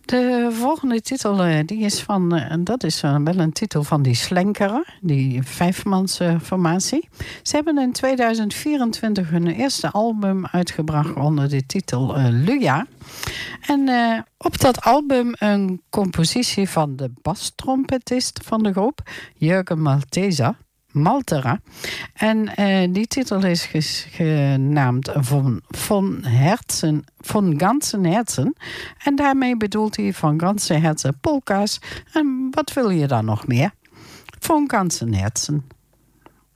De volgende titel die is dat is wel een titel van die Slenkeren, die vijfmansformatie. Ze hebben in 2024 hun eerste album uitgebracht onder de titel Luja. En op dat album een compositie van de bastrompetist van de groep, Jurgen Maltera. En die titel is genaamd von ganzen Herzen. En daarmee bedoelt hij van ganzen Herzen polka's. En wat wil je dan nog meer? Von ganzen Herzen.